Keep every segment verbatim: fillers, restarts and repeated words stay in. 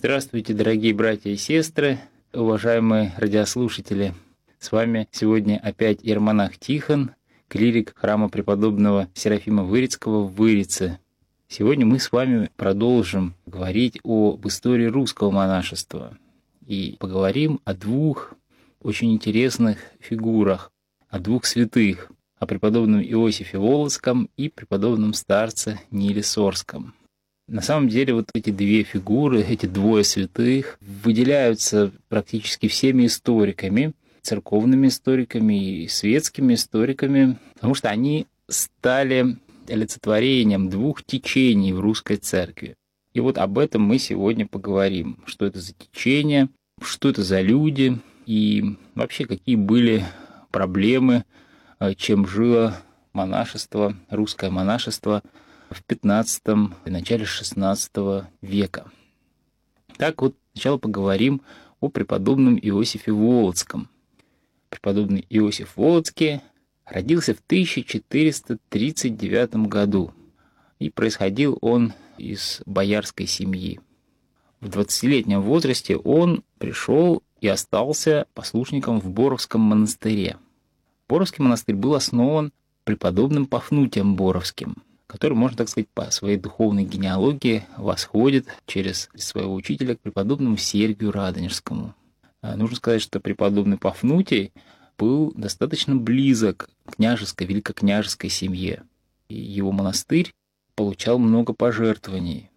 Здравствуйте, дорогие братья и сестры, уважаемые радиослушатели. С вами сегодня опять иеромонах Тихон, клирик храма преподобного Серафима Вырицкого в Вырице. Сегодня мы с вами продолжим говорить об истории русского монашества и поговорим о двух очень интересных фигурах, о двух святых, о преподобном Иосифе Волоцком и преподобном старце Ниле Сорском. На самом деле вот эти две фигуры, эти двое святых выделяются практически всеми историками, церковными историками и светскими историками, потому что они стали олицетворением двух течений в русской церкви. И вот об этом мы сегодня поговорим. Что это за течение, что это за люди и вообще какие были проблемы, чем жило монашество, русское монашество в пятнадцатом и начале шестнадцатого века. Так вот, сначала поговорим о преподобном Иосифе Волоцком. Преподобный Иосиф Волоцкий родился в тысяча четыреста тридцать девятом году, и происходил он из боярской семьи. В двадцатилетнем возрасте он пришел и остался послушником в Боровском монастыре. Боровский монастырь был основан преподобным Пафнутием Боровским, который, можно так сказать, по своей духовной генеалогии восходит через своего учителя к преподобному Сергию Радонежскому. Нужно сказать, что преподобный Пафнутий был достаточно близок к княжеской, великокняжеской семье. И его монастырь получал много пожертвований.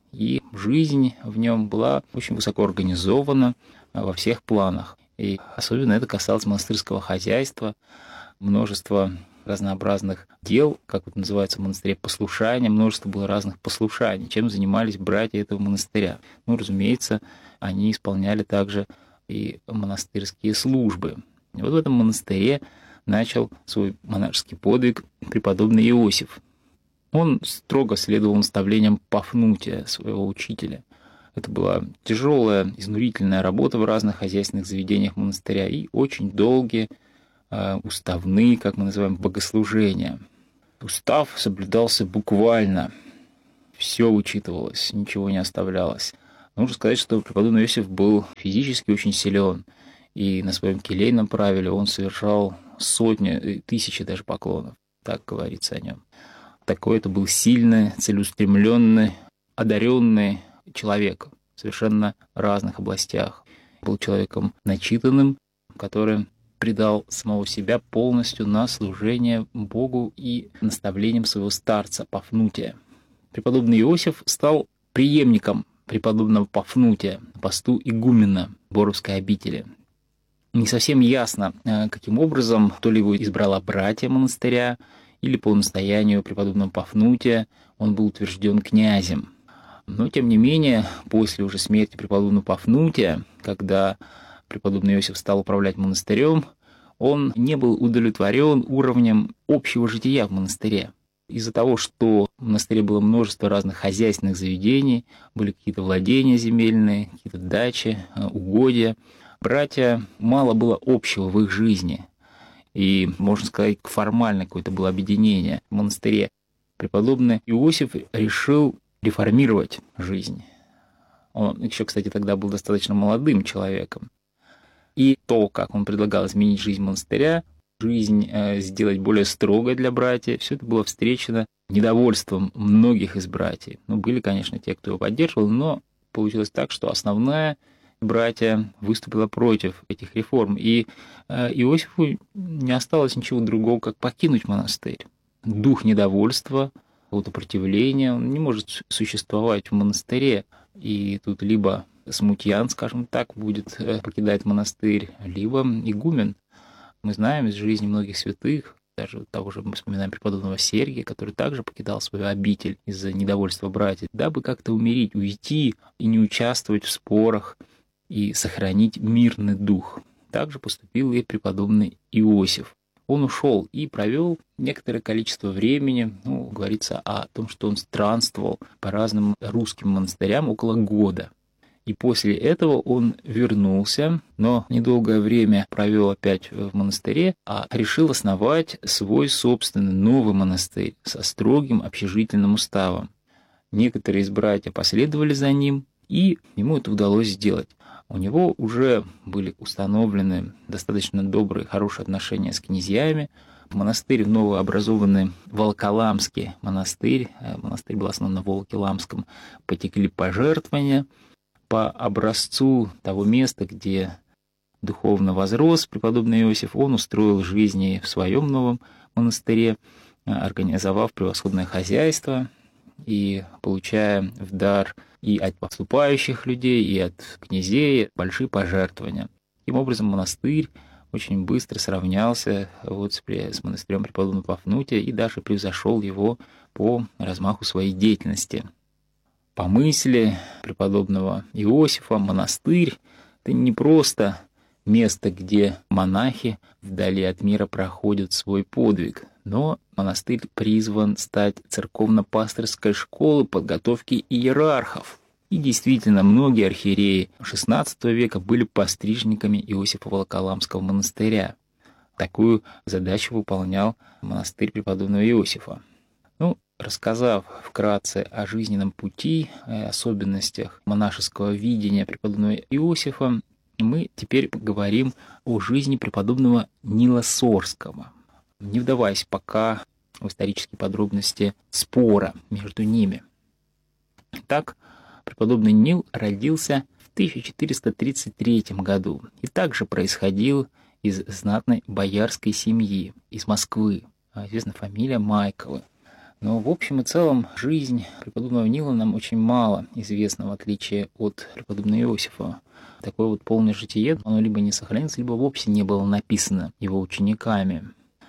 И жизнь в нем была очень высоко организована во всех планах. И особенно это касалось монастырского хозяйства, множество разнообразных дел, как это называется в монастыре, послушания, множество было разных послушаний, чем занимались братья этого монастыря. Ну, разумеется, они исполняли также и монастырские службы. И вот в этом монастыре начал свой монашеский подвиг преподобный Иосиф. Он строго следовал наставлениям Пафнутия, своего учителя. Это была тяжелая, изнурительная работа в разных хозяйственных заведениях монастыря и очень долгие уставные, как мы называем, богослужения. Устав соблюдался буквально. Все учитывалось, ничего не оставлялось. Нужно сказать, что преподобный Иосиф был физически очень силен, и на своем келейном правиле он совершал сотни, тысячи даже поклонов, так говорится о нем. Такой это был сильный, целеустремленный, одаренный человек в совершенно разных областях. Был человеком начитанным, который предал самого себя полностью на служение Богу и наставлением своего старца Пафнутия. Преподобный Иосиф стал преемником преподобного Пафнутия на посту игумена Боровской обители. Не совсем ясно, каким образом, то ли его избрала братья монастыря, или по настоянию преподобного Пафнутия он был утвержден князем. Но, тем не менее, после уже смерти преподобного Пафнутия, когда преподобный Иосиф стал управлять монастырем, он не был удовлетворен уровнем общего жития в монастыре. Из-за того, что в монастыре было множество разных хозяйственных заведений, были какие-то владения земельные, какие-то дачи, угодья, братья, мало было общего в их жизни. И, можно сказать, формально какое-то было объединение в монастыре. Преподобный Иосиф решил реформировать жизнь. Он еще, кстати, тогда был достаточно молодым человеком. И то, как он предлагал изменить жизнь монастыря, жизнь э, сделать более строгой для братьев, все это было встречено недовольством многих из братьев. Ну, были, конечно, те, кто его поддерживал, но получилось так, что основная братья выступила против этих реформ. И э, Иосифу не осталось ничего другого, как покинуть монастырь. Дух недовольства, какого-то противления, он не может существовать в монастыре. И тут либо смутьян, скажем так, будет покидать монастырь, либо игумен. Мы знаем из жизни многих святых, даже того же мы вспоминаем преподобного Сергия, который также покидал свою обитель из-за недовольства братьев, дабы как-то умереть, уйти и не участвовать в спорах и сохранить мирный дух. Также поступил и преподобный Иосиф. Он ушел и провел некоторое количество времени, ну, говорится о том, что он странствовал по разным русским монастырям около года. И после этого он вернулся, но недолгое время провел опять в монастыре, а решил основать свой собственный новый монастырь со строгим общежительным уставом. Некоторые из братьев последовали за ним, И ему это удалось сделать. У него уже были установлены достаточно добрые, хорошие отношения с князьями. Монастырь новообразованный Волоколамский монастырь, монастырь был основан на Волоколамском, потекли пожертвования по образцу того места, где духовно возрос преподобный Иосиф. Он устроил жизнь в своем новом монастыре, организовав превосходное хозяйство и получая в дар и от поступающих людей, и от князей большие пожертвования. Таким образом, монастырь очень быстро сравнялся вот с, с монастырем преподобного Пафнутия и даже превзошел его по размаху своей деятельности. По мысли преподобного Иосифа монастырь — это не просто место, где монахи вдали от мира проходят свой подвиг, но монастырь призван стать церковно-пастырской школой подготовки иерархов. И действительно, многие архиереи шестнадцатого века были пострижниками Иосифа Волоколамского монастыря. Такую задачу выполнял монастырь преподобного Иосифа. Ну, рассказав вкратце о жизненном пути, о особенностях монашеского видения преподобного Иосифа, мы теперь поговорим о жизни преподобного Нила Сорского, не вдаваясь пока в исторические подробности спора между ними. Так, преподобный Нил родился в тысяча четыреста тридцать третьем году и также происходил из знатной боярской семьи, из Москвы. Известна фамилия Майковы. Но в общем и целом жизнь преподобного Нила нам очень мало известна, в отличие от преподобного Иосифа. Такое вот полное житие, оно либо не сохранится, либо вовсе не было написано его учениками.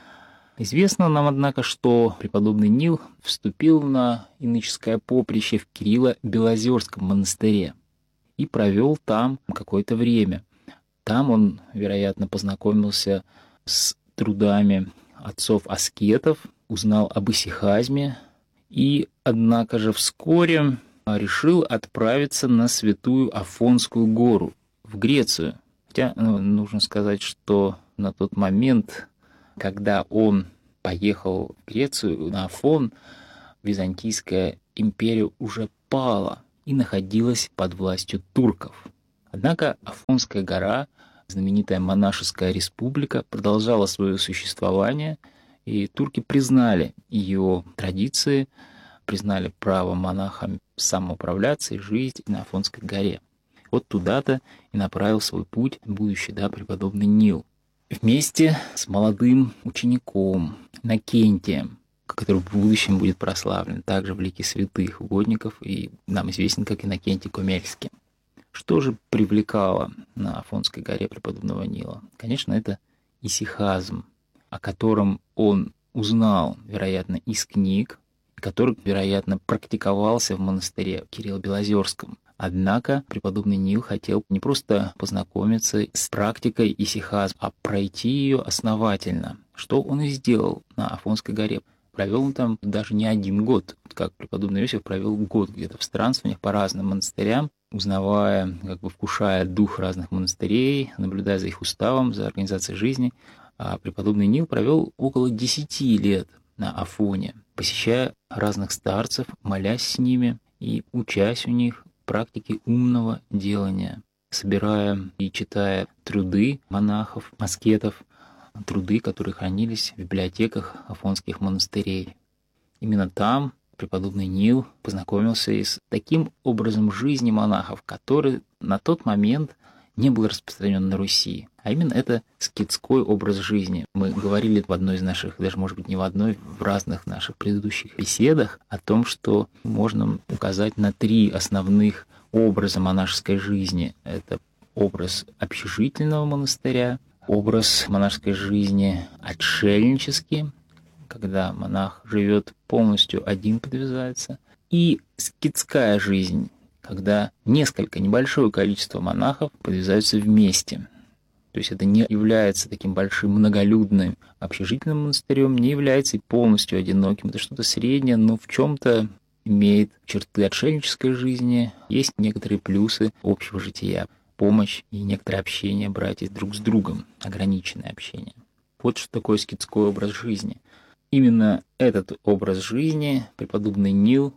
Известно нам, однако, что преподобный Нил вступил на иноческое поприще в Кирилло-Белозерском монастыре и провел там какое-то время. Там он, вероятно, познакомился с трудами отцов-аскетов, узнал об исихазме и, однако же, вскоре решил отправиться на Святую Афонскую гору в Грецию. Хотя ну, нужно сказать, что на тот момент, когда он поехал в Грецию, на Афон, Византийская империя уже пала и находилась под властью турков. Однако Афонская гора, знаменитая монашеская республика, продолжала свое существование, и турки признали ее традиции, признали право монахам самоуправляться и жить на Афонской горе. Вот туда-то и направил свой путь будущий, да, преподобный Нил. Вместе с молодым учеником Иннокентием, который в будущем будет прославлен также в лике святых угодников и нам известен как Иннокентий Комельский. Что же привлекало на Афонской горе преподобного Нила? Конечно, это исихазм, о котором он узнал, вероятно, из книг, который, вероятно, практиковался в монастыре Кирилло-Белозерском. Однако преподобный Нил хотел не просто познакомиться с практикой исихазма, а пройти ее основательно, что он и сделал на Афонской горе. Провел он там даже не один год, как преподобный Иосиф провел год где-то в странствованиях по разным монастырям, узнавая, как бы вкушая дух разных монастырей, наблюдая за их уставом, за организацией жизни. А преподобный Нил провел около десяти лет на Афоне, посещая разных старцев, молясь с ними и учась у них практике умного делания, собирая и читая труды монахов, аскетов, труды, которые хранились в библиотеках афонских монастырей. Именно там преподобный Нил познакомился и с таким образом жизни монахов, который на тот момент не был распространен на Руси, а именно это скитской образ жизни. Мы говорили в одной из наших, даже, может быть, не в одной, в разных наших предыдущих беседах о том, что можно указать на три основных образа монашеской жизни. Это образ общежительного монастыря, образ монашеской жизни отшельнический, когда монах живет полностью один, подвязается, и скитская жизнь, когда несколько, небольшое количество монахов подвязаются вместе. То есть это не является таким большим многолюдным общежительным монастырем, не является и полностью одиноким. Это что-то среднее, но в чем-то имеет черты отшельнической жизни, есть некоторые плюсы общего жития, помощь и некоторое общение братьев друг с другом, ограниченное общение. Вот что такое скитской образ жизни. Именно этот образ жизни преподобный Нил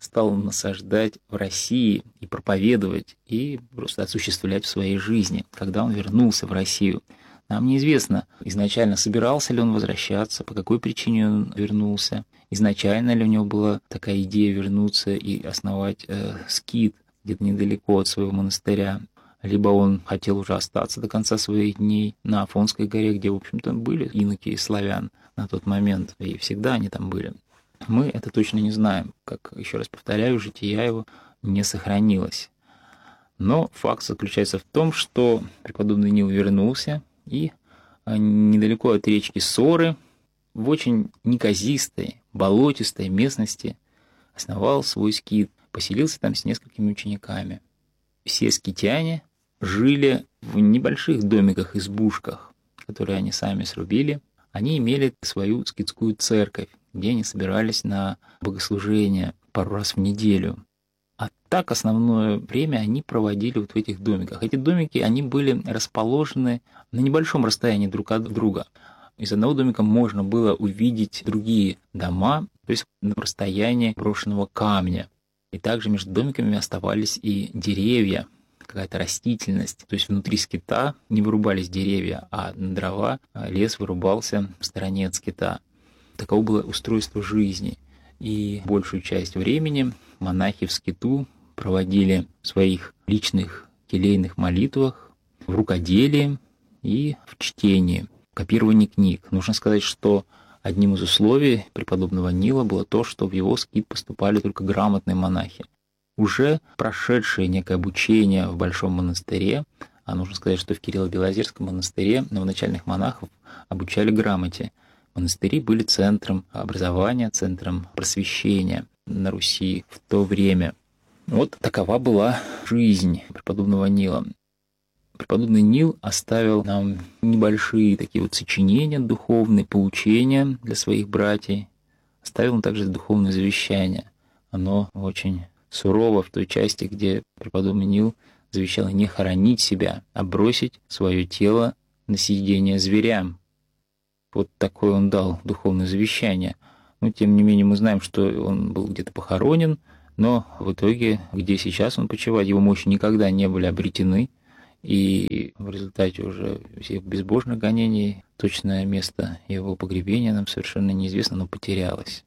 стал насаждать в России и проповедовать, и просто осуществлять в своей жизни, когда он вернулся в Россию. Нам неизвестно, изначально собирался ли он возвращаться, по какой причине он вернулся, изначально ли у него была такая идея вернуться и основать э, скит где-то недалеко от своего монастыря, либо он хотел уже остаться до конца своих дней на Афонской горе, где, в общем-то, были иноки и славян на тот момент, и всегда они там были. Мы это точно не знаем, как, еще раз повторяю, жития его не сохранилось. Но факт заключается в том, что преподобный Нил вернулся, и недалеко от речки Соры, в очень неказистой, болотистой местности основал свой скит, поселился там с несколькими учениками. Все скитяне жили в небольших домиках-избушках, которые они сами срубили. Они имели свою скитскую церковь, где они собирались на богослужение пару раз в неделю. А так основное время они проводили вот в этих домиках. Эти домики, они были расположены на небольшом расстоянии друг от друга. Из одного домика можно было увидеть другие дома, то есть на расстоянии брошенного камня. И также между домиками оставались и деревья, какая-то растительность. То есть внутри скита не вырубались деревья, а на дрова лес вырубался в стороне от скита. Таково было устройство жизни. И большую часть времени монахи в скиту проводили в своих личных келейных молитвах, в рукоделии и в чтении, копировании книг. Нужно сказать, что одним из условий преподобного Нила было то, что в его скит поступали только грамотные монахи, уже прошедшие некое обучение в Большом монастыре. А нужно сказать, что в Кирилло-Белозерском монастыре новоначальных монахов обучали грамоте. Монастыри были центром образования, центром просвещения на Руси в то время. Вот такова была жизнь преподобного Нила. Преподобный Нил оставил нам небольшие такие вот сочинения духовные, поучения для своих братьев. Оставил он также духовное завещание. Оно очень сурово в той части, где преподобный Нил завещал не хоронить себя, а бросить свое тело на съедение зверям. Вот такое он дал духовное завещание. Но, тем не менее, мы знаем, что он был где-то похоронен, но в итоге, где сейчас он почивает, его мощи никогда не были обретены, и в результате уже всех безбожных гонений точное место его погребения нам совершенно неизвестно, но потерялось.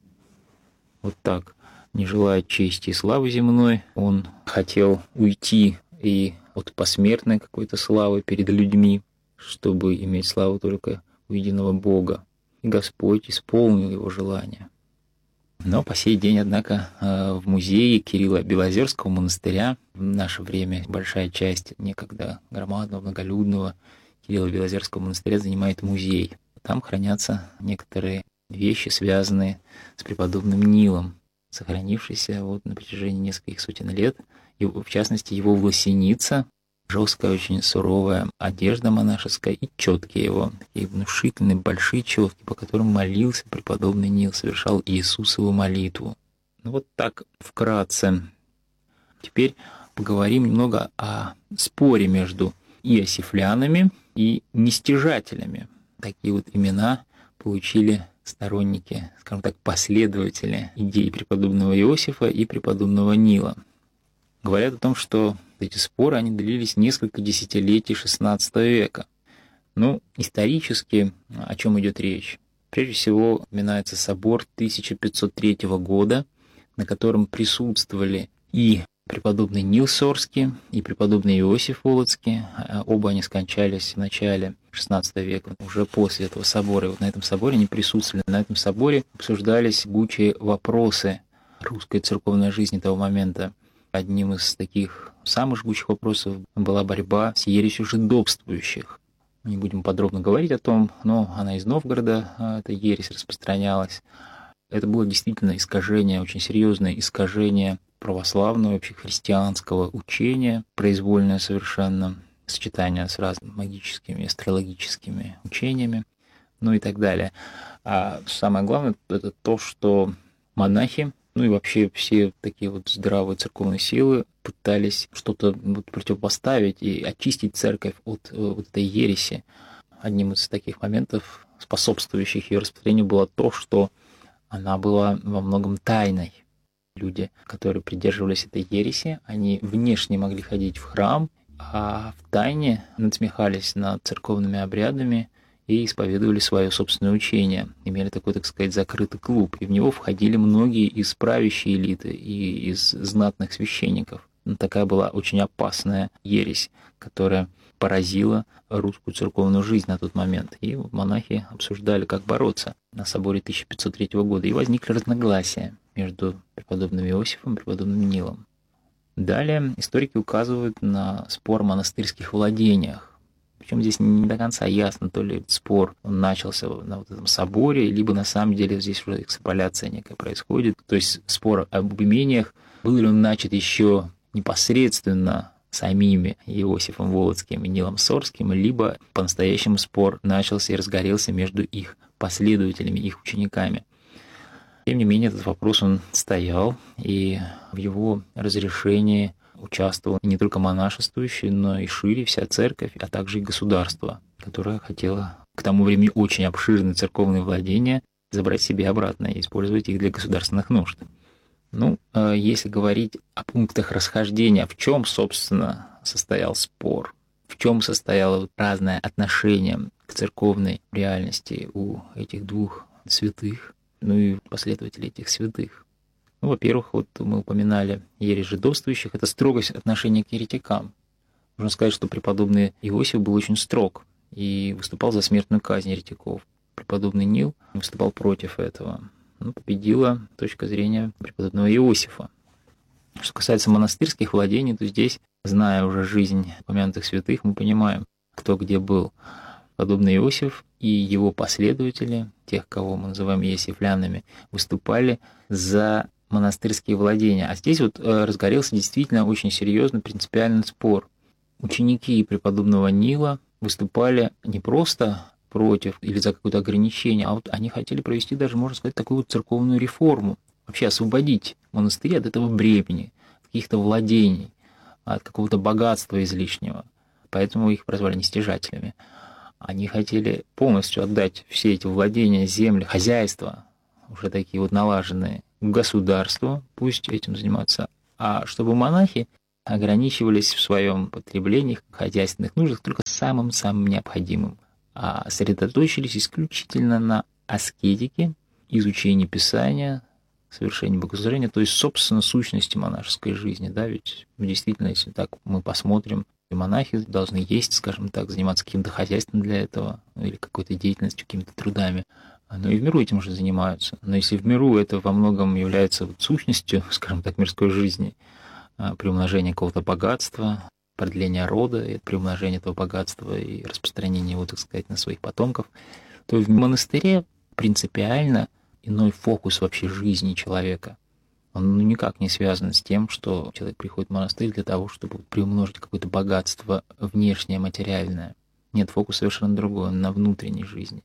Вот так, не желая чести и славы земной, он хотел уйти и от посмертной какой-то славы перед людьми, чтобы иметь славу только у единого Бога. И Господь исполнил его желание. Но по сей день, однако, в музее Кирилла-Белозерского монастыря в наше время большая часть некогда громадного, многолюдного Кирилла-Белозерского монастыря занимает музей. Там хранятся некоторые вещи, связанные с преподобным Нилом, сохранившиеся вот на протяжении нескольких сотен лет. И, в частности, его власеница, жесткая, очень суровая одежда монашеская и четкие его, такие внушительные большие четки, по которым молился преподобный Нил, совершал Иисусову молитву. Ну вот так вкратце. Теперь поговорим немного о споре между иосифлянами и нестяжателями. Такие вот имена получили сторонники, скажем так, последователи идей преподобного Иосифа и преподобного Нила. Говорят о том, что эти споры, они длились несколько десятилетий шестнадцатого века. Ну, исторически о чем идет речь? Прежде всего, упоминается собор тысяча пятьсот третьего года, на котором присутствовали и преподобный Нил Сорский, и преподобный Иосиф Волоцкий. Оба они скончались в начале шестнадцатого века, уже после этого собора. И вот на этом соборе они присутствовали. На этом соборе обсуждались гучие вопросы русской церковной жизни того момента. Одним из таких самых жгучих вопросов была борьба с ересью жидовствующих. Мы не будем подробно говорить о том, но она из Новгорода, эта ересь распространялась. Это было действительно искажение, очень серьезное искажение православного, вообще христианского учения, произвольное совершенно, сочетание с разными магическими, астрологическими учениями, ну и так далее. А самое главное — это то, что монахи, ну и вообще все такие вот здравые церковные силы пытались что-то вот противопоставить и очистить церковь от вот этой ереси. Одним из таких моментов, способствующих ее распространению, было то, что она была во многом тайной. Люди, которые придерживались этой ереси, они внешне могли ходить в храм, а в тайне надсмехались над церковными обрядами и исповедовали свое собственное учение. Имели такой, так сказать, закрытый клуб, и в него входили многие из правящей элиты и из знатных священников. Но такая была очень опасная ересь, которая поразила русскую церковную жизнь на тот момент. И монахи обсуждали, как бороться на соборе тысяча пятьсот третьего года. И возникли разногласия между преподобным Иосифом и преподобным Нилом. Далее историки указывают на спор о монастырских владениях. Причем здесь не до конца ясно, то ли спор он начался на вот этом соборе, либо на самом деле здесь уже экстраполяция некая происходит. То есть спор об имениях, был ли он начат еще непосредственно самими Иосифом Волоцким и Нилом Сорским, либо по-настоящему спор начался и разгорелся между их последователями, их учениками. Тем не менее, этот вопрос он стоял, и в его разрешении участвовал не только монашествующий, но и шире вся церковь, а также и государство, которое хотело к тому времени очень обширные церковные владения забрать себе обратно и использовать их для государственных нужд. Ну, если говорить о пунктах расхождения, в чем, собственно, состоял спор, в чем состояло разное отношение к церковной реальности у этих двух святых, ну и последователей этих святых. Ну, во-первых, вот мы упоминали ересь жидовствующих, это строгость отношения к еретикам. Можно сказать, что преподобный Иосиф был очень строг и выступал за смертную казнь еретиков. Преподобный Нил выступал против этого. Ну, победила точка зрения преподобного Иосифа. Что касается монастырских владений, то здесь, зная уже жизнь упомянутых святых, мы понимаем, кто где был. Подобный Иосиф и его последователи, тех, кого мы называем иосифлянами, выступали за монастырские владения. А здесь вот разгорелся действительно очень серьезный принципиальный спор. Ученики преподобного Нила выступали не просто против или за какое-то ограничение, а вот они хотели провести даже, можно сказать, такую вот церковную реформу, вообще освободить монастыри от этого бремени, от каких-то владений, от какого-то богатства излишнего. Поэтому их прозвали нестяжателями. Они хотели полностью отдать все эти владения, земли, хозяйства, уже такие вот налаженные, государству, пусть этим занимаются, а чтобы монахи ограничивались в своем потреблении, хозяйственных нуждах только самым-самым необходимым, а сосредоточились исключительно на аскетике, изучении Писания, совершении богослужения, то есть, собственно, сущности монашеской жизни. Да? Ведь действительно, если так мы посмотрим, и монахи должны есть, скажем так, заниматься каким-то хозяйством для этого, или какой-то деятельностью, какими-то трудами. Но и в миру этим уже занимаются. Но если в миру это во многом является вот сущностью, скажем так, мирской жизни, приумножение какого-то богатства, продление рода, и приумножение этого богатства и распространение его, так сказать, на своих потомков, то в монастыре принципиально иной фокус вообще жизни человека. Он ну, никак не связан с тем, что человек приходит в монастырь для того, чтобы приумножить какое-то богатство внешнее, материальное. Нет, фокус совершенно другой, он на внутренней жизни.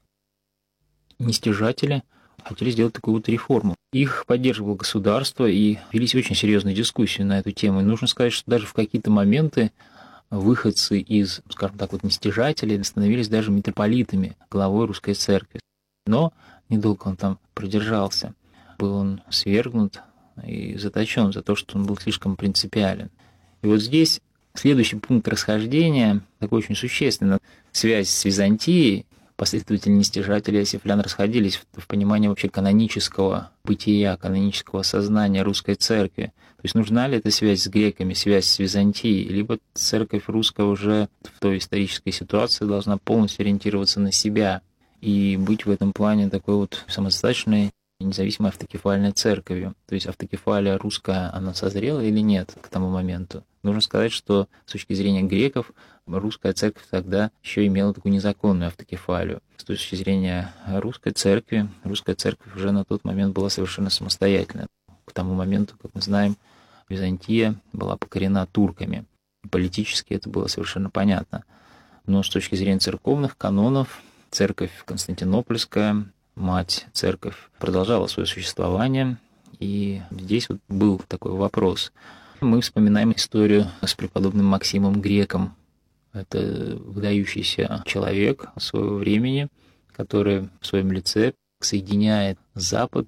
Нестяжатели хотели сделать такую вот реформу. Их поддерживало государство, и велись очень серьезные дискуссии на эту тему. И нужно сказать, что даже в какие-то моменты выходцы из, скажем так, вот нестяжателей становились даже митрополитами, главой русской церкви. Но недолго он там продержался. Был он свергнут и заточен за то, что он был слишком принципиален. И вот здесь следующий пункт расхождения, такой очень существенный, связь с Византией. Последователи нестяжателей иосифлян расходились в, в понимании вообще канонического бытия, канонического сознания русской церкви. То есть нужна ли эта связь с греками, связь с Византией, либо церковь русская уже в той исторической ситуации должна полностью ориентироваться на себя и быть в этом плане такой вот самодостаточной, независимой автокефальной церковью. То есть автокефалия русская, она созрела или нет к тому моменту? Нужно сказать, что с точки зрения греков русская церковь тогда еще имела такую незаконную автокефалию. С точки зрения русской церкви, русская церковь уже на тот момент была совершенно самостоятельна. К тому моменту, как мы знаем, Византия была покорена турками. Политически это было совершенно понятно. Но с точки зрения церковных канонов, церковь Константинопольская, мать церковь, продолжала свое существование. И здесь вот был такой вопрос. Мы вспоминаем историю с преподобным Максимом Греком. Это выдающийся человек своего времени, который в своем лице соединяет Запад,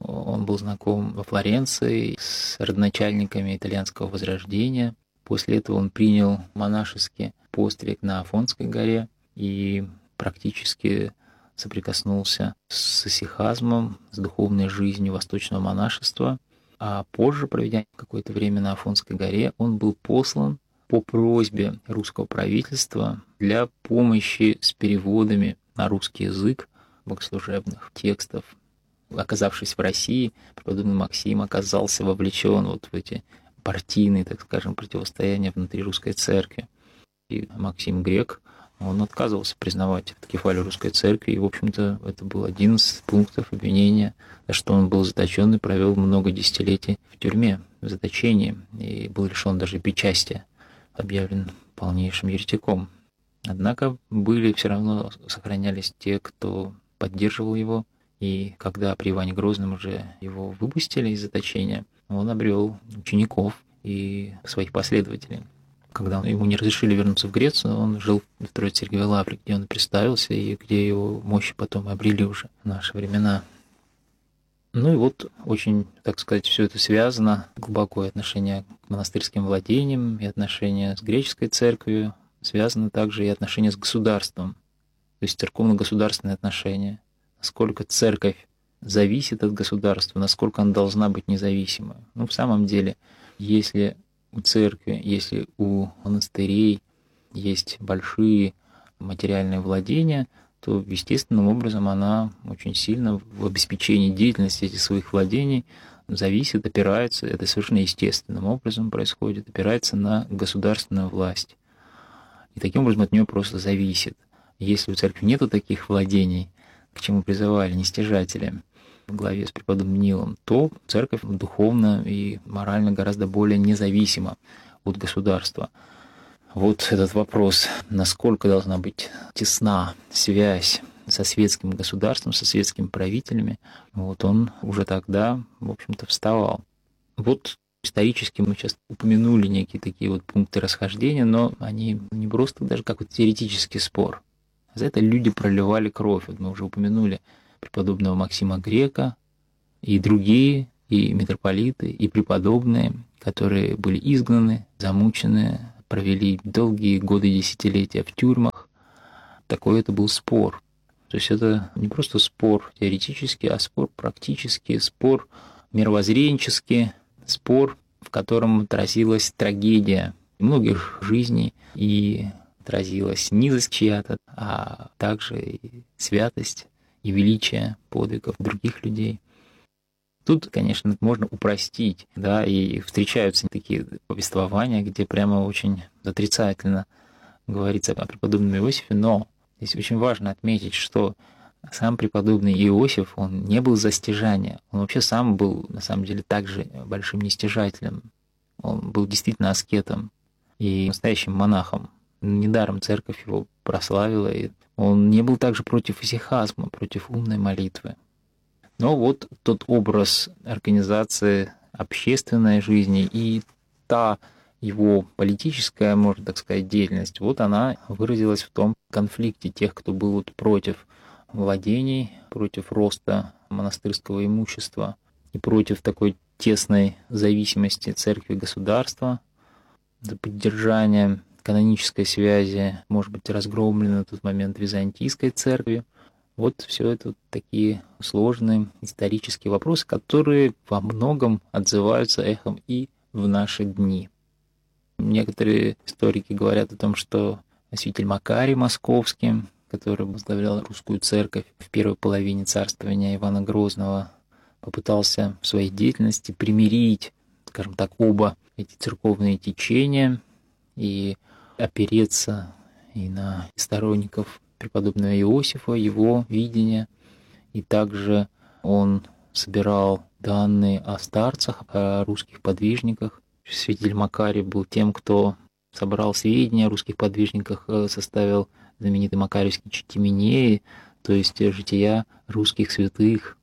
Он был знаком во Флоренции с родоначальниками итальянского возрождения. После этого он принял монашеский постриг на Афонской горе и практически соприкоснулся с исихазмом, с духовной жизнью восточного монашества. А позже, проведя какое-то время на Афонской горе, он был послан по просьбе русского правительства для помощи с переводами на русский язык богослужебных текстов. Оказавшись в России, преподобный Максим оказался вовлечен вот в эти партийные, так скажем, противостояния внутри русской церкви. И Максим Грек, он отказывался признавать автокефалию русской церкви, и, в общем-то, это был один из пунктов обвинения, за что он был заточен и провел много десятилетий в тюрьме, в заточении, и был лишен даже причастия, объявлен полнейшим еретиком. Однако были все равно, сохранялись те, кто поддерживал его, и когда при Иване Грозном уже его выпустили из заточения, он обрел учеников и своих последователей. Когда ему не разрешили вернуться в Грецию, он жил в Троице-Сергиевой лавре, где он представился и где его мощи потом обрели уже в наши времена. Ну и вот очень, так сказать, все это связано, глубокое отношение к монастырским владениям и отношение с греческой церковью, связано также и отношение с государством, то есть церковно-государственные отношения. Насколько церковь зависит от государства, насколько она должна быть независимой. Ну, в самом деле, если у церкви, если у монастырей есть большие материальные владения, то естественным образом она очень сильно в обеспечении деятельности этих своих владений зависит, опирается, это совершенно естественным образом происходит, опирается на государственную власть. И таким образом от нее просто зависит. Если у церкви нету таких владений, к чему призывали нестяжатели в главе с преподобным Нилом, то церковь духовно и морально гораздо более независима от государства. Вот этот вопрос, насколько должна быть тесна связь со светским государством, со светскими правителями, вот он уже тогда, в общем-то, вставал. Вот исторически мы сейчас упомянули некие такие вот пункты расхождения, но они не просто даже как вот теоретический спор. За это люди проливали кровь. Вот мы уже упомянули преподобного Максима Грека и другие, и митрополиты, и преподобные, которые были изгнаны, замучены, провели долгие годы и десятилетия в тюрьмах. Такой это был спор. То есть это не просто спор теоретический, а спор практический, спор мировоззренческий, спор, в котором отразилась трагедия многих жизней и отразилась низость чья-то, а также и святость и величие подвигов других людей. Тут, конечно, можно упростить, да, и встречаются такие повествования, где прямо очень отрицательно говорится о преподобном Иосифе, но здесь очень важно отметить, что сам преподобный Иосиф, он не был за стяжание, он вообще сам был, на самом деле, также большим нестяжателем, он был действительно аскетом и настоящим монахом. Недаром церковь его прославила, и он не был также против исихазма, против умной молитвы. Но вот тот образ организации общественной жизни и та его политическая, можно так сказать, деятельность, вот она выразилась в том конфликте тех, кто был вот против владений, против роста монастырского имущества и против такой тесной зависимости церкви и государства, за поддержание канонической связи, может быть, разгромленной в тот момент византийской церкви. Вот все это вот такие сложные исторические вопросы, которые во многом отзываются эхом и в наши дни. Некоторые историки говорят о том, что святитель Макарий Московский, который возглавлял русскую церковь в первой половине царствования Ивана Грозного, попытался в своей деятельности примирить, скажем так, оба эти церковные течения и опереться и на сторонников преподобного Иосифа, его видение, и также он собирал данные о старцах, о русских подвижниках. Святитель Макарий был тем, кто собрал сведения о русских подвижниках, составил знаменитый Макарьевский Читименей, то есть жития русских святых.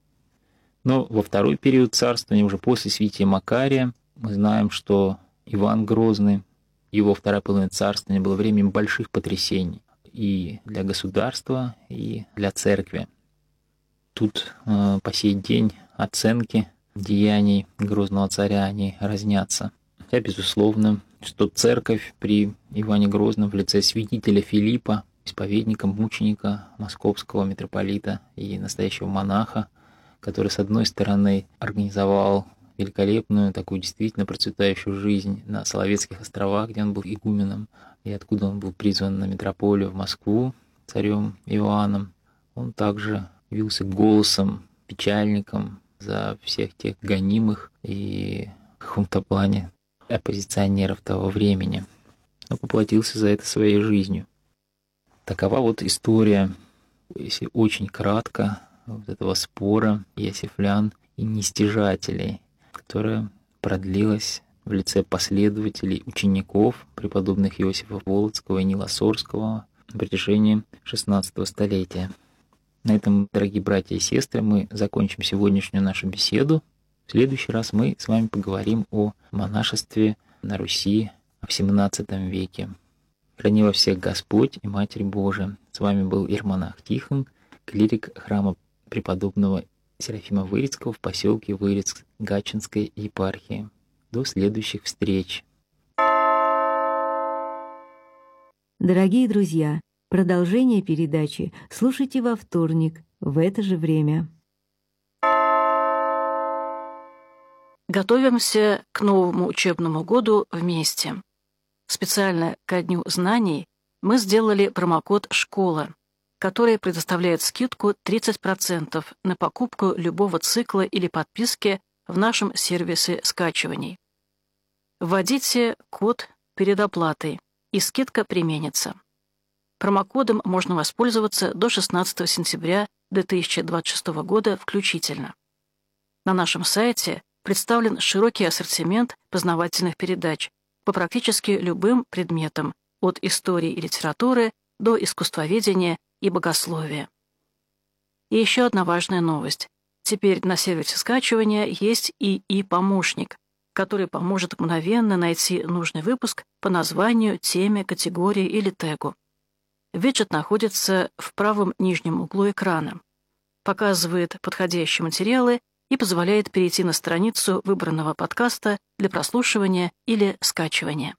Но во второй период царствования, уже после святия Макария, мы знаем, что Иван Грозный, его вторая половина царствования было временем больших потрясений и для государства, и для церкви. Тут э, по сей день оценки деяний грозного царя, они разнятся. Хотя, безусловно, что церковь при Иване Грозном в лице святителя Филиппа, исповедника, мученика, московского митрополита и настоящего монаха, который, с одной стороны, организовал великолепную, такую действительно процветающую жизнь на Соловецких островах, где он был игуменом, и откуда он был призван на митрополию в Москву царем Иоанном. Он также явился голосом, печальником за всех тех гонимых и в каком-то плане оппозиционеров того времени, но поплатился за это своей жизнью. Такова вот история, если очень кратко, вот этого спора иосифлян и нестяжателей, которая продлилась в лице последователей, учеников преподобных Иосифа Волоцкого и Нила Сорского на протяжении шестнадцатого столетия. На этом, дорогие братья и сестры, мы закончим сегодняшнюю нашу беседу. В следующий раз мы с вами поговорим о монашестве на Руси в семнадцатом веке. Храни во всех Господь и Матерь Божия. С вами был иеромонах Тихон, клирик храма преподобного Серафима Вырицкого в поселке Вырицк Гатчинской епархии. До следующих встреч. Дорогие друзья, продолжение передачи слушайте во вторник в это же время. Готовимся к новому учебному году вместе. Специально ко Дню знаний мы сделали промокод «Школа», который предоставляет скидку тридцать процентов на покупку любого цикла или подписки в нашем сервисе скачиваний. Вводите код перед оплатой, и скидка применится. Промокодом можно воспользоваться до шестнадцатого сентября две тысячи двадцать шестого года включительно. На нашем сайте представлен широкий ассортимент познавательных передач по практически любым предметам, от истории и литературы до искусствоведения и богословия. И еще одна важная новость. Теперь на сервисе скачивания есть и и-помощник, который поможет мгновенно найти нужный выпуск по названию, теме, категории или тегу. Виджет находится в правом нижнем углу экрана, показывает подходящие материалы и позволяет перейти на страницу выбранного подкаста для прослушивания или скачивания.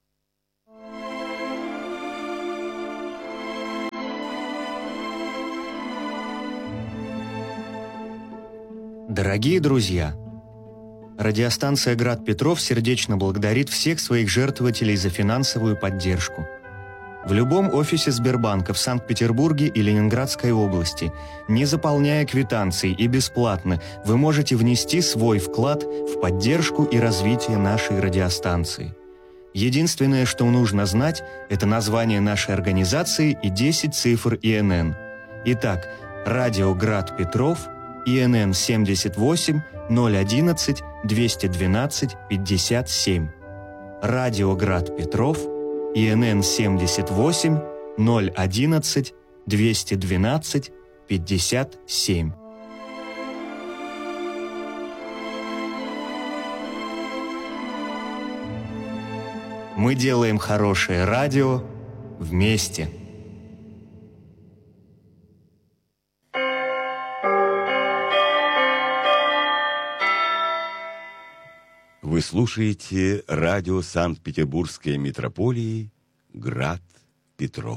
Дорогие друзья, радиостанция «Град Петров» сердечно благодарит всех своих жертвователей за финансовую поддержку. В любом офисе Сбербанка в Санкт-Петербурге и Ленинградской области, не заполняя квитанции и бесплатно, вы можете внести свой вклад в поддержку и развитие нашей радиостанции. Единственное, что нужно знать, это название нашей организации и десять цифр И Н Н. Итак, радио «Град Петров», И Н Н семьдесят восемь ноль одиннадцать двести двенадцать пятьдесят семь. Радио «Град Петров», И Н Н семьдесят восемь ноль одиннадцать двести двенадцать пятьдесят семь. Мы делаем хорошее радио вместе. Вы слушаете радио Санкт-Петербургской митрополии «Град Петров».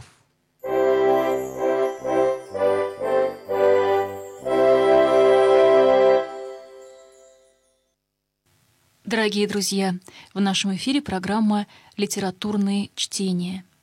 Дорогие друзья, в нашем эфире программа «Литературные чтения».